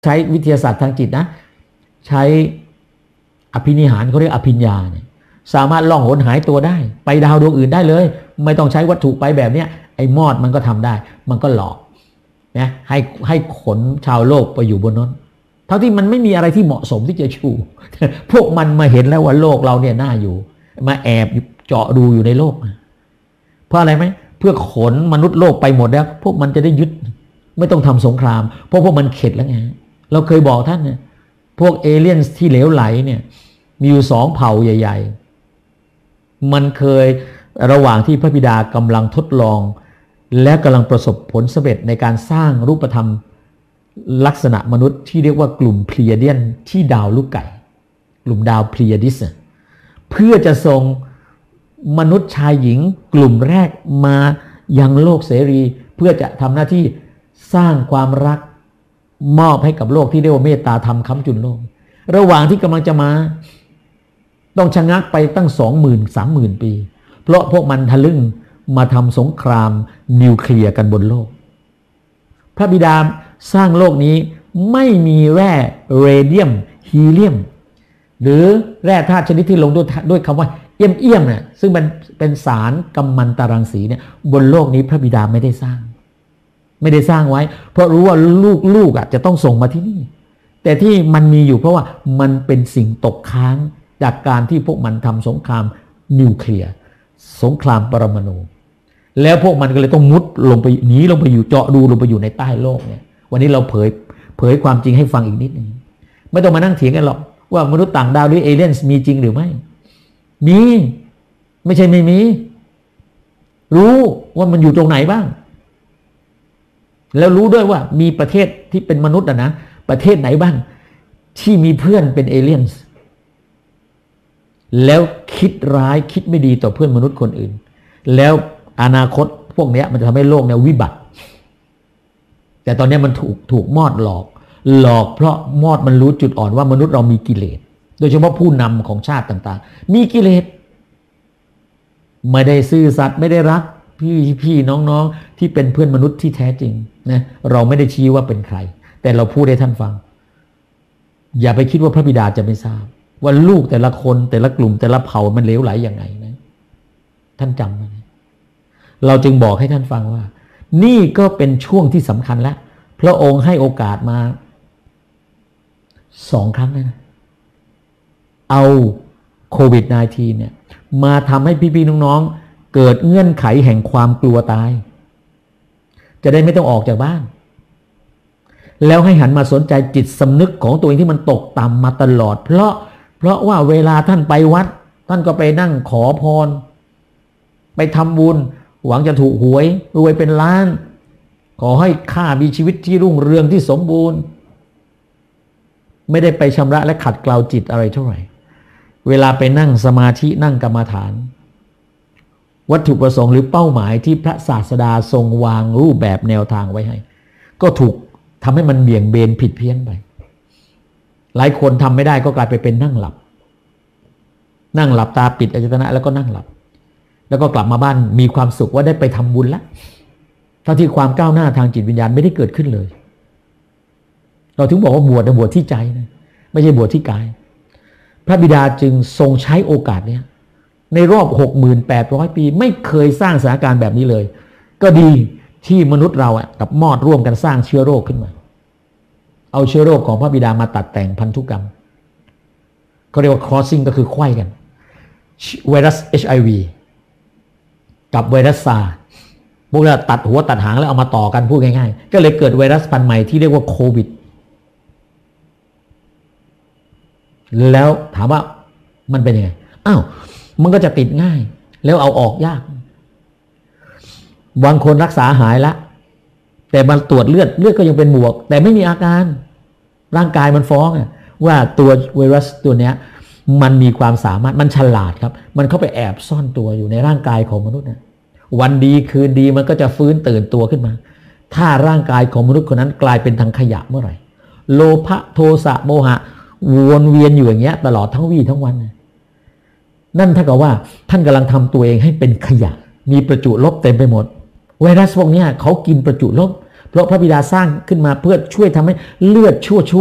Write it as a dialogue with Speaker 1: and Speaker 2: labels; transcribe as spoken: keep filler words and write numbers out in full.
Speaker 1: ใช้วิทยาศาสตร์ทางจิตนะใช้อภินิหารเขาเรียกอภิญญาเนี่ยสามารถล่องหนหายตัวได้ไปดาวดวงอื่นได้เลยไม่ต้องใช้วัตถุไปแบบเนี้ยไอ้มอดมันก็ทำได้มันก็หลอกนะให้ให้ขนชาวโลกไปอยู่บนนั้นเท่าที่มันไม่มีอะไรที่เหมาะสมที่จะชูพวกมันมาเห็นแล้วว่าโลกเราเนี่ยน่าอยู่มาแอบเจาะดูอยู่ในโลกเพราะอะไรไหมเพื่อขนมนุษย์โลกไปหมดแล้วพวกมันจะได้ยึดไม่ต้องทำสงครามเพราะพวกมันเข็ดแล้วไงเราเคยบอกท่านเนี่ยพวกเอเลี่ยนที่เหลวไหลเนี่ยมีอยู่สองเผ่าใหญ่ๆมันเคยระหว่างที่พระบิดากำลังทดลองและกำลังประสบผลสำเร็จในการสร้างรูปธรรมลักษณะมนุษย์ที่เรียกว่ากลุ่มพลียเดียนที่ดาวลูกไก่กลุ่มดาวพลียดิสเพื่อจะส่งมนุษย์ชายหญิงกลุ่มแรกมายังโลกเสรีเพื่อจะทำหน้าที่สร้างความรักมอบให้กับโลกที่เรียกว่าเมตตาธรรมค้ำจุนโลกระหว่างที่กำลังจะมาต้องชะงักไปตั้งสองหมื่นสามหมื่นปีเพราะพวกมันทะลึ่งมาทำสงครามนิวเคลียร์กันบนโลกพระบิดาสร้างโลกนี้ไม่มีแร่เรเดียมฮีเลียมหรือแร่ธาตุชนิดที่ลงด้วยด้วยคำว่าเอี่ยมเอี่ยมเนี่ยซึ่งเป็นเป็นสารกัมมันตรังสีเนี่ยบนโลกนี้พระบิดาไม่ได้สร้างไม่ได้สร้างไว้เพราะรู้ว่าลูกลูกอ่ะจะต้องส่งมาที่นี่แต่ที่มันมีอยู่เพราะว่ามันเป็นสิ่งตกค้างจากการที่พวกมันทำสงครามนิวเคลียร์สงครามปรมาณูแล้วพวกมันก็เลยต้องมุดลงไปหนีลงไปอยู่เจาะดูลงไปอยู่ในใต้โลกเนี่ยวันนี้เราเผยเผยความจริงให้ฟังอีกนิดนึงไม่ต้องมานั่งเถียงกันหรอกว่ามนุษย์ต่างดาวหรือเอเลี่ยนมีจริงหรือไม่มีไม่ใช่ไม่มีรู้ว่ามันอยู่ตรงไหนบ้างแล้วรู้ด้วยว่ามีประเทศที่เป็นมนุษย์อ่ะนะประเทศไหนบ้างที่มีเพื่อนเป็นเอเลี่ยนแล้วคิดร้ายคิดไม่ดีต่อเพื่อนมนุษย์คนอื่นแล้วอนาคตพวกนี้มันจะทำให้โลกเนี่ยวิบัติแต่ตอนนี้มันถูกถูกมอดหลอกหลอกเพราะมอดมันรู้จุดอ่อนว่ามนุษย์เรามีกิเลสโดยเฉพาะผู้นำของชาติต่างๆมีกิเลสไม่ได้ซื่อสัตย์ไม่ได้รักพี่พี่น้องๆที่เป็นเพื่อนมนุษย์ที่แท้จริงนะเราไม่ได้ชี้ว่าเป็นใครแต่เราพูดให้ท่านฟังอย่าไปคิดว่าพระบิดาจะไม่ทราบว่าลูกแต่ละคนแต่ละกลุ่มแต่ละเผ่ามันเลวไหลยังไงนะท่านจำไว้เราจึงบอกให้ท่านฟังว่านี่ก็เป็นช่วงที่สำคัญแล้วพระองค์ให้โอกาสมาสองครั้งนะเอาโควิด สิบเก้า เนี่ยมาทำให้พี่ๆน้องๆเกิดเงื่อนไขแห่งความกลัวตายจะได้ไม่ต้องออกจากบ้านแล้วให้หันมาสนใจจิตสำนึกของตัวเองที่มันตกต่ำมาตลอดเพราะเพราะว่าเวลาท่านไปวัดท่านก็ไปนั่งขอพรไปทำบุญหวังจะถูกหวยรวยเป็นล้านขอให้ข้ามีชีวิตที่รุ่งเรืองที่สมบูรณ์ไม่ได้ไปชำระและขัดเกลาจิตอะไรเท่าไหร่เวลาไปนั่งสมาธินั่งกรรมฐานวัตถุประสงค์หรือเป้าหมายที่พระศาสดาทรงวางรูปแบบแนวทางไว้ให้ก็ถูกทำให้มันเบี่ยงเบนผิดเพี้ยนไปหลายคนทำไม่ได้ก็กลายไปเป็นนั่งหลับนั่งหลับตาปิดอายตนะแล้วก็นั่งหลับแล้วก็กลับมาบ้านมีความสุขว่าได้ไปทำบุญแล้วทั้งที่ความก้าวหน้าทางจิตวิญญาณไม่ได้เกิดขึ้นเลยเราถึงบอกว่าบวชนะบวชที่ใจนะไม่ใช่บวชที่กายพระบิดาจึงทรงใช้โอกาสนี้ในรอบ หกพันแปดร้อย ปีไม่เคยสร้างสถานการณ์แบบนี้เลยก็ดีที่มนุษย์เราอ่ะกับมอดร่วมกันสร้างเชื้อโรคขึ้นมาเอาเชื้อโรคของพระบิดามาตัดแต่งพันธุกรรมเขาเรียกว่า crossing ก็คือไขว้กันไวรัส เอช ไอ วี กับไวรัสซาร์พวกเราตัดหัวตัดหางแล้วเอามาต่อกันพูดง่ายๆก็เลยเกิดไวรัสพันธุ์ใหม่ที่เรียกว่าโควิดแล้วถามว่ามันเป็นยังไงอ้าวมันก็จะติดง่ายแล้วเอาออกยากบางคนรักษาหายแล้วแต่มันตรวจเลือดเลือดก็ยังเป็นบวกแต่ไม่มีอาการร่างกายมันฟ้องว่าตัวไวรัสตัวเนี้ยมันมีความสามารถมันฉลาดครับมันเข้าไปแอบซ่อนตัวอยู่ในร่างกายของมนุษย์นะวันดีคืนดีมันก็จะฟื้นตื่นตัวขึ้นมาถ้าร่างกายของมนุษย์คนนั้นกลายเป็นถังขยะเมื่อไหร่โลภะโทสะโมหะวนเวียนอยู่อย่างเงี้ยตลอดทั้งวี่ทั้งวันนั่นเท่ากับว่าท่านกำลังทำตัวเองให้เป็นขยะมีประจุลบเต็มไปหมดไวรัสพวกนี้เขากินประจุลบเพราะพระบิดาสร้างขึ้นมาเพื่อช่วยทำให้เลือดชั่ว